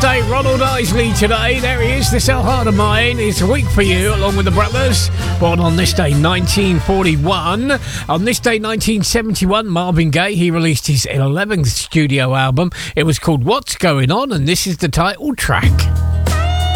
birthday, Ronald Isley, today. There he is, This Old Heart of Mine. It's a week for you, along with the brothers. Born on this day, 1941. On this day, 1971, Marvin Gaye, he released his 11th studio album. It was called What's Going On, and this is the title track.